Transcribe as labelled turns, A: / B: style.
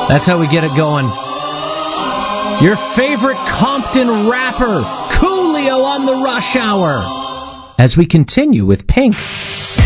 A: That's how we get it going. Your favorite Compton rapper, Coolio on the Rush Hour. As we continue with Pink.